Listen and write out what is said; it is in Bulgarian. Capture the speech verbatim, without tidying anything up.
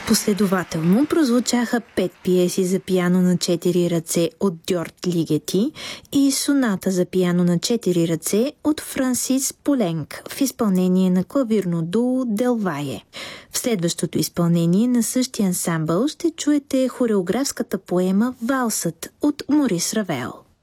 Последователно прозвучаха пет пиеси за пиано на четири ръце от Дьорд Лигети и соната за пиано на четири ръце от Франсис Poulenc в изпълнение на клавирно дуо Делвае. В следващото изпълнение на същия ансамбъл ще чуете хореографската поема «Валсът» от Морис Равел.